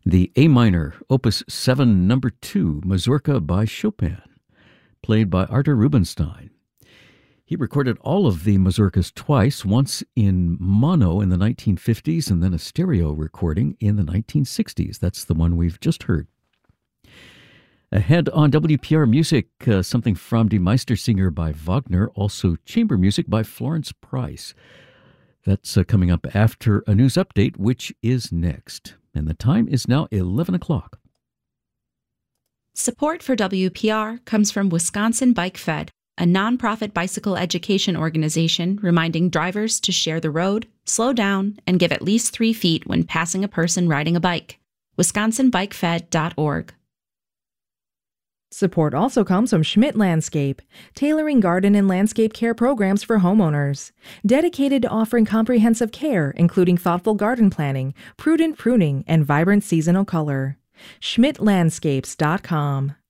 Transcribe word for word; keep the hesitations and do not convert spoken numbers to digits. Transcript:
The A minor, Opus seven, number two, Mazurka by Chopin, played by Artur Rubinstein. He recorded all of the mazurkas twice, once in mono in the nineteen fifties and then a stereo recording in the nineteen sixties. That's the one we've just heard. Ahead on W P R Music, uh, something from Die Meistersinger by Wagner, also chamber music by Florence Price. That's uh, coming up after a news update, which is next. And the time is now eleven o'clock. Support for W P R comes from Wisconsin Bike Fed, a nonprofit bicycle education organization reminding drivers to share the road, slow down, and give at least three feet when passing a person riding a bike. wisconsin bike fed dot org. Support also comes from Schmidt Landscape, tailoring garden and landscape care programs for homeowners. Dedicated to offering comprehensive care, including thoughtful garden planning, prudent pruning, and vibrant seasonal color. schmidt landscapes dot com.